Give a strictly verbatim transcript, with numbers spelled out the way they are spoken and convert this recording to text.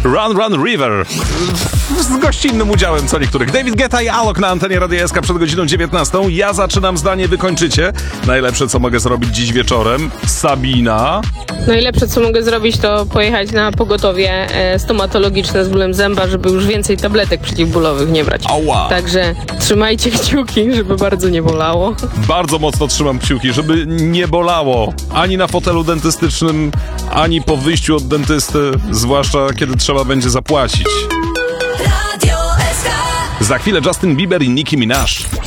Run Run River. Z gościnnym udziałem co niektórych. David Guetta i Alok na antenie Radia S K przed godziną dziewiętnastą. Ja zaczynam zdanie, wy kończycie. Najlepsze, co mogę zrobić dziś wieczorem. Sabina. Najlepsze, co mogę zrobić, to pojechać na pogotowie e, stomatologiczne z bólem zęba, żeby już więcej tabletek przeciwbólowych nie brać. Ała. Także trzymajcie kciuki, żeby bardzo nie bolało. Bardzo mocno trzymam kciuki, żeby nie bolało. Ani na fotelu dentystycznym, ani po wyjściu od dentysty. Zwłaszcza, kiedy trzeba będzie zapłacić. Za chwilę Justin Bieber i Nicki Minaj.